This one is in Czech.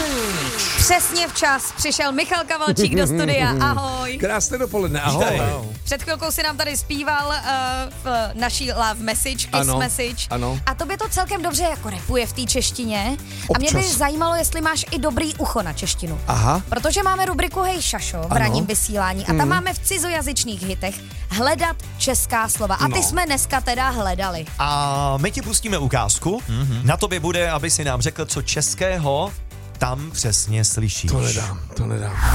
Message. Přesně včas přišel Michal Kavalčík do studia. Ahoj. Krásné dopoledne, ahoj. Před chvilkou si nám tady zpíval v naší Love Message, Kiss Message. Ano. A tobě to celkem dobře jako rapuje v té češtině. A mě by zajímalo, jestli máš i dobrý ucho na češtinu. Aha. Protože máme rubriku Hej Šašo v ranním vysílání a tam máme v cizojazyčných hitech hledat česká slova. A ty jsme dneska teda hledali. A my ti pustíme ukázku. Na tobě bude, aby si nám řekl, co českého tam přesně slyšíš. To nedám.